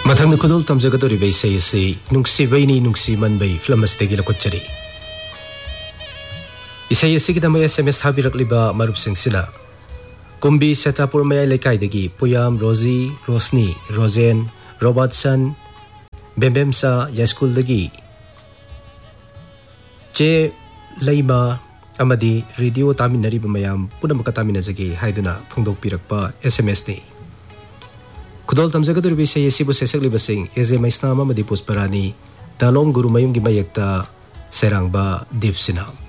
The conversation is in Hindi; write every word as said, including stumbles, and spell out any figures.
मथंग खुदल तमजगदोरी बैसे से नुक्सी बैनी नुक्सी मन बै फिल्म अस्तेगी लकुचरी इसे इसी की तमय एसएमएस थाबिरकलिबा मरुप सिंगसिना कुंबी सेटापुर मयाई लेकाइदगी पुयाम रोजी रोशनी रोजेन रोबर्टसन बेम्बेमसा यास्कूलदगी चे लैमा अमदी रेडियो तामिनरिबा मयाम पुनमक तामिनजगी हाइदुना फोंदोकपिरकपा एसएमएस नि खुदोल तमजगदोरी बैसे एसिबु सेसकलिबसिंग एजे मैस्नाम अमदी पुष्परानी दालोम गुरुमयुम की मयक्ता सेरांगबा दीपसिना